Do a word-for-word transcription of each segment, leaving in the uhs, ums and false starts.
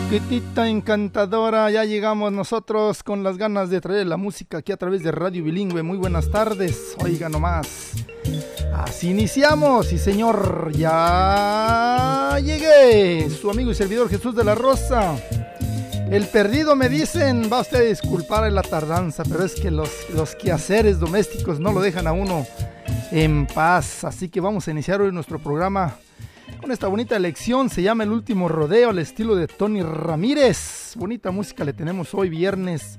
Chiquitita encantadora, ya llegamos nosotros con las ganas de traer la música aquí a través de Radio Bilingüe. Muy buenas tardes, oiga nomás. Así iniciamos, sí señor, ya llegué, su amigo y servidor Jesús de la Rosa. El perdido me dicen, va usted a disculpar en la tardanza, pero es que los, los quehaceres domésticos no lo dejan a uno en paz. Así que vamos a iniciar hoy nuestro programa con esta bonita elección, se llama El Último Rodeo, al estilo de Tony Ramírez. Bonita música le tenemos hoy, viernes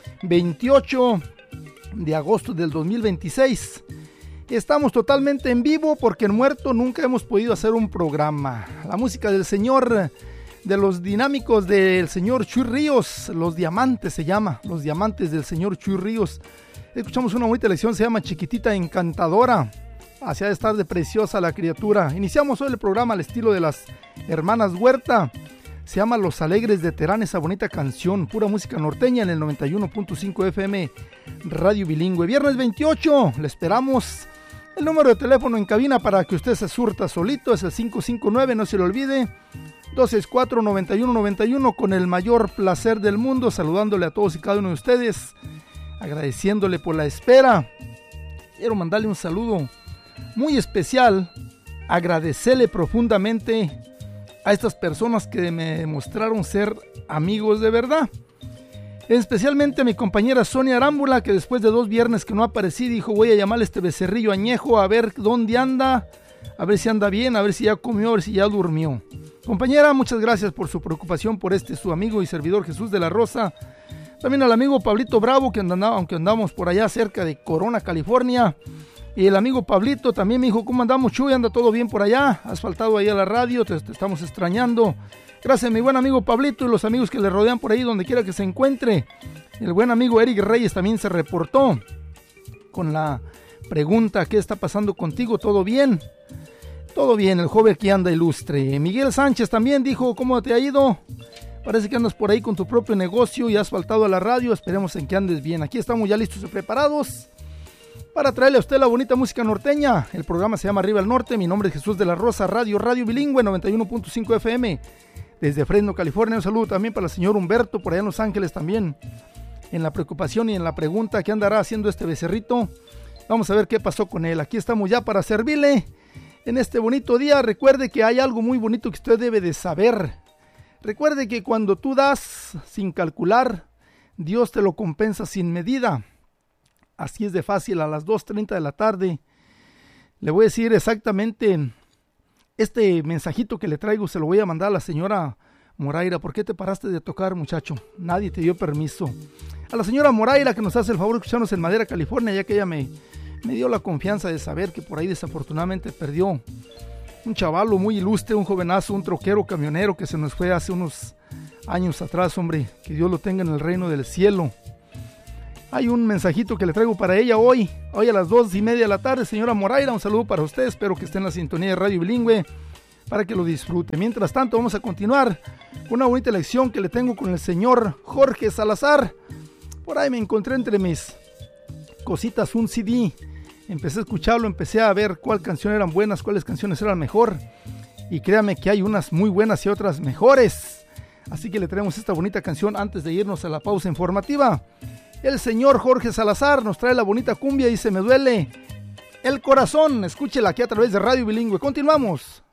veintiocho de agosto del dos mil veintiséis. Estamos totalmente en vivo porque en muerto nunca hemos podido hacer un programa. La música del señor, de los dinámicos del señor Chuy Ríos, Los Diamantes se llama, Los Diamantes del señor Chuy Ríos. Escuchamos una bonita elección, se llama Chiquitita Encantadora. Hacia de estar de preciosa la criatura. Iniciamos hoy el programa al estilo de las hermanas Huerta. Se llama Los Alegres de Terán, esa bonita canción, pura música norteña en el noventa y uno punto cinco F M Radio Bilingüe. Viernes veintiocho, le esperamos. El número de teléfono en cabina para que usted se surta solito es el cinco cinco nueve, no se lo olvide, dos seis cuatro, nueve uno nueve uno, con el mayor placer del mundo, saludándole a todos y cada uno de ustedes, agradeciéndole por la espera. Quiero mandarle un saludo muy especial, agradecerle profundamente a estas personas que me demostraron ser amigos de verdad. Especialmente a mi compañera Sonia Arámbula, que después de dos viernes que no aparecí, dijo: voy a llamarle a este becerrillo añejo a ver dónde anda, a ver si anda bien, a ver si ya comió, a ver si ya durmió. Compañera, muchas gracias por su preocupación por este su amigo y servidor Jesús de la Rosa. También al amigo Pablito Bravo, que andaba, aunque andamos por allá cerca de Corona, California. Y el amigo Pablito también me dijo: ¿cómo andamos, Chuy? ¿Anda todo bien por allá? ¿Has faltado ahí a la radio? Te, te estamos extrañando. Gracias, mi buen amigo Pablito y los amigos que le rodean por ahí, donde quiera que se encuentre. El buen amigo Eric Reyes también se reportó con la pregunta: ¿qué está pasando contigo? ¿Todo bien? Todo bien, el joven que anda ilustre. Miguel Sánchez también dijo: ¿cómo te ha ido? Parece que andas por ahí con tu propio negocio y has faltado a la radio. Esperemos en que andes bien. Aquí estamos ya listos y preparados para traerle a usted la bonita música norteña. El programa se llama Arriba al Norte. Mi nombre es Jesús de la Rosa, Radio, Radio Bilingüe, noventa y uno punto cinco F M, desde Fresno, California. Un saludo también para el señor Humberto, por allá en Los Ángeles también, en la preocupación y en la pregunta: ¿qué andará haciendo este becerrito? Vamos a ver qué pasó con él. Aquí estamos ya para servirle en este bonito día. Recuerde que hay algo muy bonito que usted debe de saber. Recuerde que cuando tú das sin calcular, Dios te lo compensa sin medida. Así es de fácil. A las dos treinta de la tarde le voy a decir exactamente este mensajito que le traigo. Se lo voy a mandar a la señora Moraira. ¿Por qué te paraste de tocar, muchacho? Nadie te dio permiso. A la señora Moraira, que nos hace el favor de escucharnos en Madera, California, ya que ella me, me dio la confianza de saber que por ahí desafortunadamente perdió un chavalo muy ilustre, un jovenazo, un troquero camionero que se nos fue hace unos años atrás, hombre. Que Dios lo tenga en el reino del cielo. Hay un mensajito que le traigo para ella hoy, hoy a las dos y media de la tarde. Señora Moraira, un saludo para usted, espero que esté en la sintonía de Radio Bilingüe para que lo disfrute. Mientras tanto, vamos a continuar con una bonita lección que le tengo con el señor Jorge Salazar. Por ahí me encontré entre mis cositas un C D, empecé a escucharlo, empecé a ver cuáles canciones eran buenas, cuáles canciones eran mejor, y créame que hay unas muy buenas y otras mejores. Así que le traemos esta bonita canción antes de irnos a la pausa informativa. El señor Jorge Salazar nos trae la bonita cumbia y Se me duele el corazón. Escúchela aquí a través de Radio Bilingüe. Continuamos.